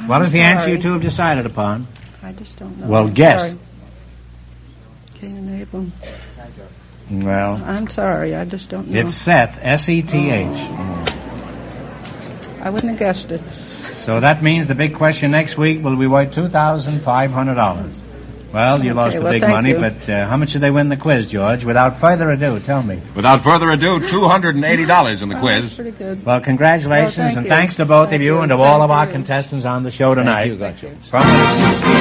What is the answer you two have decided upon? I just don't know. Well, guess. Sorry. Cain and Abel. Well, I'm sorry, I just don't know. it's Seth, S-E-T-H. I wouldn't have guessed it. So that means the big question next week will be worth $2,500. Well, you lost the big money, you. but how much did they win the quiz, George? Without further ado, tell me. Without further ado, $280 in the quiz. That's pretty good. Well, congratulations, Well, and thanks to both of you and to all of our contestants on the show tonight. Thank you, Gotcha. From